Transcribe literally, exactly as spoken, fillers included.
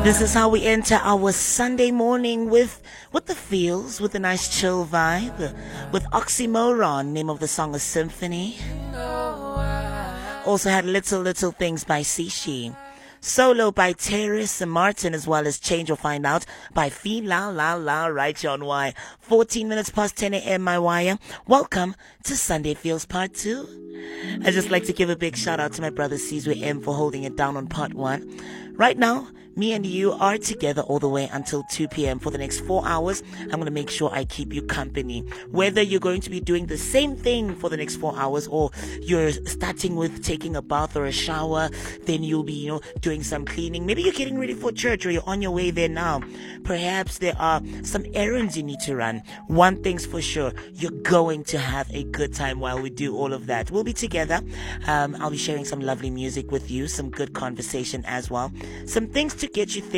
This is how we enter our Sunday morning with with the feels, with a nice chill vibe, with Oxymoron, name of the song is Symphony. Also had Little Little Things by Sishi. Solo by Terrace and Martin, as well as Change You'll Find Out by Fee La La La, right here on Y. fourteen minutes past ten a.m. my wire. Welcome to Sunday Feels Part two. I'd just like to give a big shout out to my brother Cesar M for holding it down on Part one. Right now, me and you are together all the way until two p.m. for the next four hours. I'm going to make sure I keep you company. Whether you're going to be doing the same thing for the next four hours or you're starting with taking a bath or a shower, then you'll be, you know, doing some cleaning. Maybe you're getting ready for church or you're on your way there now. Perhaps there are some errands you need to run. One thing's for sure, you're going to have a good time while we do all of that. We'll be together. Um, I'll be sharing some lovely music with you, some good conversation as well. Some things to get you thinking.